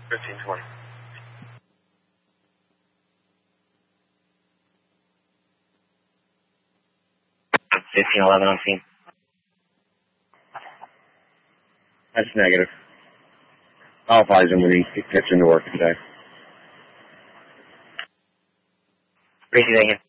1520. 1511 on scene. That's negative. I'll advise him when he gets into work today. Appreciate it.